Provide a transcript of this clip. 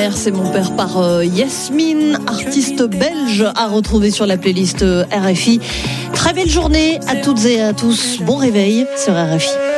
mère, c'est mon père par Yasmine, artiste belge à retrouver sur la playlist RFI. Très belle journée à toutes et à tous. Bon réveil sur RFI.